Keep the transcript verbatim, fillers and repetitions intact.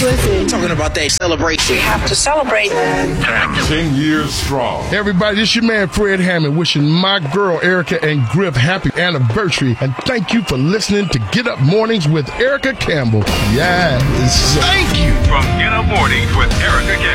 Listen. Talking about that celebration. We have to celebrate. Ten years strong. Everybody, this your man Fred Hammond wishing my girl Erica and Griff happy anniversary. And thank you for listening to Get Up Mornings with Erica Campbell. Yes. Thank you. From Get Up Mornings with Erica Campbell.